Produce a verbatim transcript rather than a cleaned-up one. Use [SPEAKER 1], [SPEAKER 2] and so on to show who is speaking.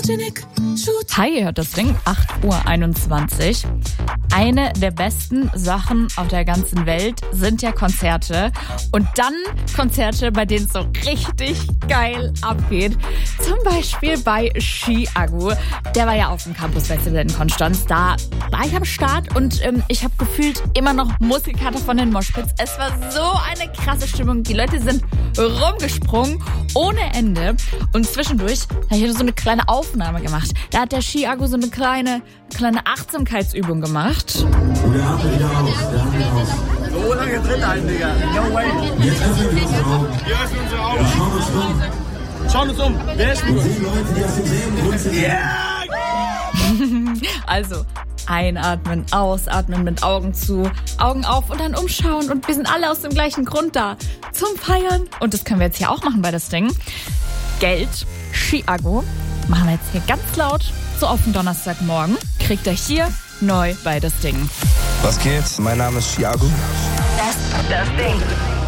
[SPEAKER 1] Hi, ihr hört das Ding, acht Uhr einundzwanzig. Eine der besten Sachen auf der ganzen Welt sind ja Konzerte. Und dann Konzerte, bei denen es so richtig geil abgeht. Zum Beispiel bei Chiago. Der war ja auf dem Campus Festival in Konstanz. Da war ich am Start und ähm, ich habe gefühlt immer noch Muskelkater von den Moshpits. Es war so eine krasse Stimmung. Die Leute sind rumgesprungen ohne Ende. Und zwischendurch habe ich so eine kleine Aufnahme gemacht. Da hat der Chiago so eine kleine, kleine Achtsamkeitsübung gemacht.
[SPEAKER 2] Und der Atme wieder aus, der Atme aus.
[SPEAKER 3] So lange drin halten, Digga. No way.
[SPEAKER 2] Jetzt öffnen wir unsere Augen.
[SPEAKER 3] Wir öffnen unsere Augen.
[SPEAKER 2] Wir schauen uns um.
[SPEAKER 3] Schauen uns um. Wer ist
[SPEAKER 2] Und
[SPEAKER 3] gut?
[SPEAKER 2] sehen Leute, die aus demselben Grund sind.
[SPEAKER 3] Yeah!
[SPEAKER 1] Also einatmen, ausatmen mit Augen zu, Augen auf und dann umschauen. Und wir sind alle aus dem gleichen Grund da. Zum Feiern. Und das können wir jetzt hier auch machen bei das Ding. Geld, Chiago, machen wir jetzt hier ganz laut. So auf den Donnerstagmorgen kriegt ihr hier neu bei das Ding.
[SPEAKER 4] Was geht? Mein Name ist Chiago.
[SPEAKER 1] Das, das Ding.